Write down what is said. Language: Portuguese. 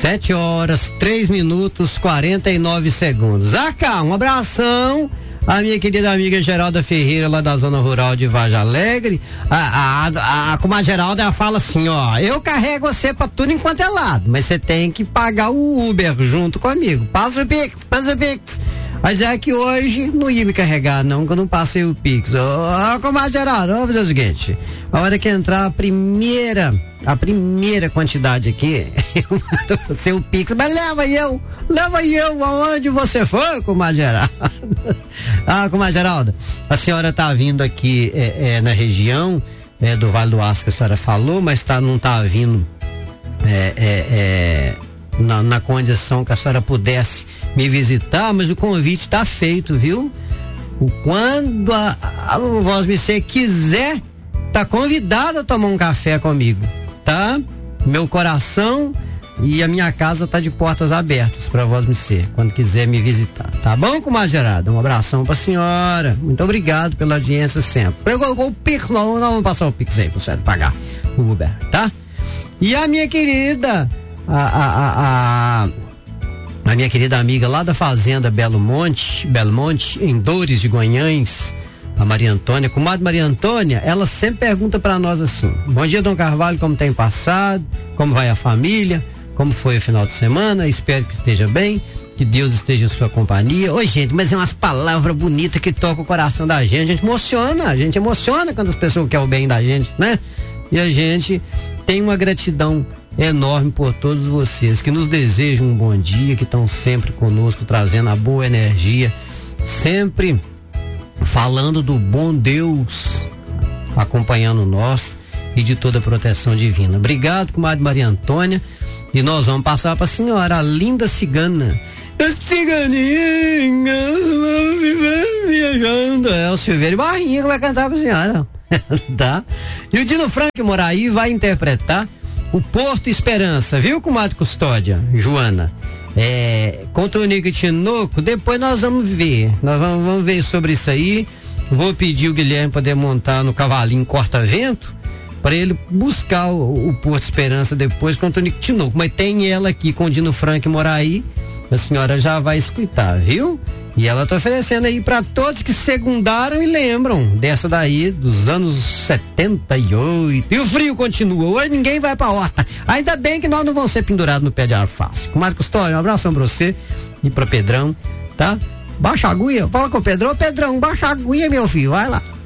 7h03:49. Um abração a minha querida amiga Geralda Ferreira, lá da zona rural de Vargem Alegre. A comadre Geralda, ela fala assim, ó, eu carrego você pra tudo enquanto é lado, mas você tem que pagar o Uber junto comigo. Passa o Pix. Mas é que hoje não ia me carregar não, que eu não passei o Pix. Comadre Geralda, vamos fazer o seguinte, a hora que entrar a primeira quantidade aqui, eu mando você o Pix, mas leva eu aonde você for, comadre Geralda. Comadre Geralda, a senhora tá vindo aqui na região do Vale do Aço que a senhora falou, mas não tá vindo na condição que a senhora pudesse me visitar, mas o convite tá feito, viu? Quando a Voz Me Ser quiser, tá convidada a tomar um café comigo, tá? Meu coração e a minha casa tá de portas abertas pra Voz Me Ser, quando quiser me visitar, tá bom, comadre Geralda? Um abração pra senhora, muito obrigado pela audiência sempre. Pegou o Pix, não vamos passar o Pix aí pra você pagar o Uber, tá? E a minha querida a minha querida amiga lá da fazenda Belo Monte, em Dores de Guanhães, a Maria Antônia, comadre Maria Antônia, ela sempre pergunta pra nós assim: bom dia, Dom Carvalho, como tem passado? Como vai a família? Como foi o final de semana? Espero que esteja bem, que Deus esteja em sua companhia. Oi, gente, mas é umas palavras bonitas que tocam o coração da gente. A gente emociona quando as pessoas querem o bem da gente, né? E a gente tem uma gratidão enorme por todos vocês que nos desejam um bom dia, que estão sempre conosco, trazendo a boa energia, sempre falando do bom Deus acompanhando nós e de toda a proteção divina. Obrigado, comadre Maria Antônia, e nós vamos passar para a senhora, a linda cigana. Ciganinha viajando. O Silveira Barrinha que vai cantar para a senhora. Tá? E o Dino Frank Moraí vai interpretar o Porto Esperança, viu, comadre Custódia, Joana? Com o Tonico e Tinoco, depois nós vamos ver. Nós vamos ver sobre isso aí. Vou pedir o Guilherme poder montar no cavalinho corta-vento para ele buscar o Porto Esperança depois com o Tonico e Tinoco. Mas tem ela aqui com o Dino Frank Moraí, a senhora já vai escutar, viu? E ela tá oferecendo aí para todos que segundaram e lembram dessa daí dos anos 78. E o frio continua, hoje ninguém vai pra horta. Ainda bem que nós não vamos ser pendurados no pé de alface. Comadre Custódia, um abração pra você e pra Pedrão, tá? Baixa a agulha, fala com o Pedrão, baixa a agulha, meu filho, vai lá.